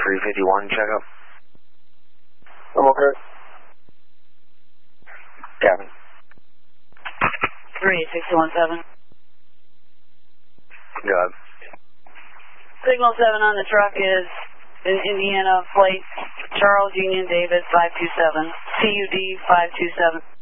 351 checkup. I'm okay. Gavin. 36117. Go ahead. Signal 7 on the truck is in Indiana, plate Charles Union David 527, CUD 527.